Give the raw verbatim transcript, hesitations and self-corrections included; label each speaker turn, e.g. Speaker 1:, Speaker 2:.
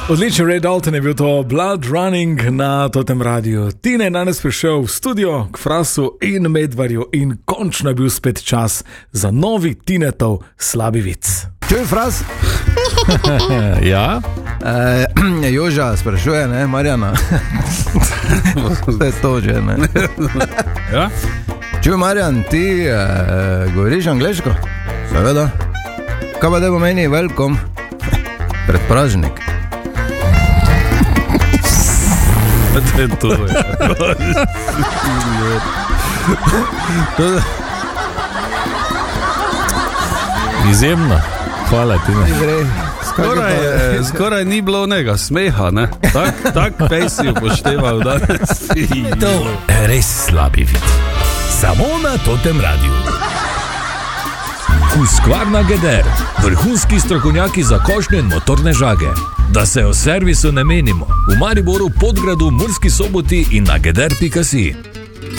Speaker 1: Odličen Ray Dalton je bil to, Blood Running na Totem radiju. Tine je danes prišel v studio k Frasu in Medvarju in končno je bil spet čas za novi Tinetov slabi vic.
Speaker 2: Čuj, Fras?
Speaker 3: Ja?
Speaker 2: E, Joža sprašuje, ne, Marjana. To je to že, ne.
Speaker 3: Ja?
Speaker 2: Čuj, Marjan, ti e, govoriš angleško? Seveda. Kaj pa da pomeni welcome? Predpražnik.
Speaker 3: To je to, je. Izjemno. Hvala ti, ne. Skoraj, skoraj ni bilo onega smeha, ne. Tak, tak pej si upošteval danes.
Speaker 4: To je res slabi vid. Samo na Totem radiju. Husqvarna Geder, vrhunski strokovnjaki za košnje in motorne žage. Da se o servisu ne menimo. V Mariboru, Podgradu, Murski Soboti in na geder pika si.